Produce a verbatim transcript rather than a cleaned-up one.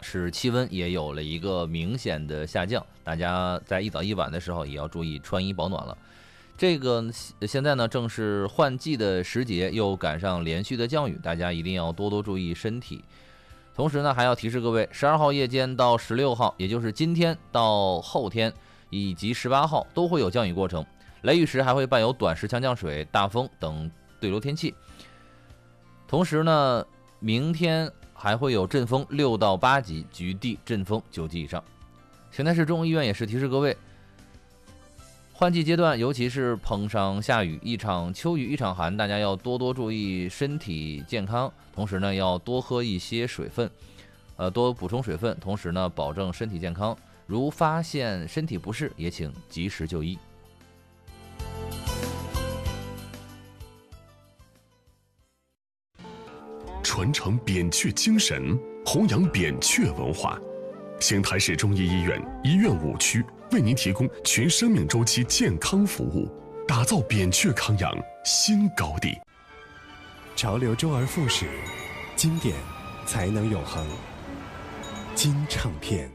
使气温也有了一个明显的下降，大家在一早一晚的时候也要注意穿衣保暖了。这个现在呢正是换季的时节，又赶上连续的降雨，大家一定要多多注意身体。同时呢，还要提示各位，十二号夜间到十六号，也就是今天到后天以及十八号都会有降雨过程，雷雨时还会伴有短时强降水、大风等对流天气。同时呢，明天还会有阵风六到八级，局地阵风九级以上。邢台市中医院也是提示各位，换季阶段，尤其是碰上下雨，一场秋雨一场寒，大家要多多注意身体健康，同时呢要多喝一些水分，呃多补充水分，同时呢保证身体健康。如发现身体不适，也请及时就医。 传承扁鹊精神，弘扬扁鹊文化。邢台市中医医院医院五区为您提供全生命周期健康服务，打造扁鹊康养新高地。 潮流周而复始，经典才能永恒。金唱片。